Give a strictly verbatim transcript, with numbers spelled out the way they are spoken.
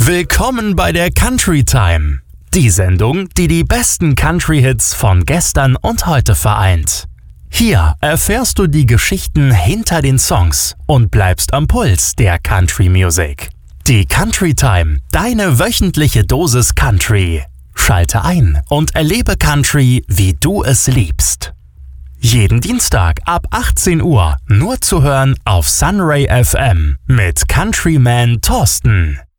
Willkommen bei der Country Time, die Sendung, die die besten Country-Hits von gestern und heute vereint. Hier erfährst du die Geschichten hinter den Songs und bleibst am Puls der Country Music. Die Country Time, deine wöchentliche Dosis Country. Schalte ein und erlebe Country, wie du es liebst. Jeden Dienstag ab achtzehn Uhr nur zu hören auf Sunray F M mit Countryman Thorsten.